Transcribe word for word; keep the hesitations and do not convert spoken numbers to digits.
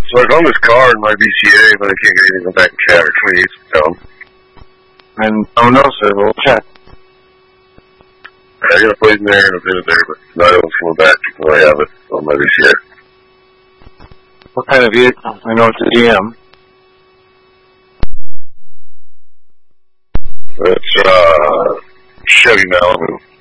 So I found this car in my V C A, but I can't get anything back in chat or twenty-eight down. And oh no, sir, we'll check. I got a plate in there and a bit in there, but not able to come back until I have it on my V C A. What kind of vehicle? I know it's a G M. It's uh, Chevy Malibu.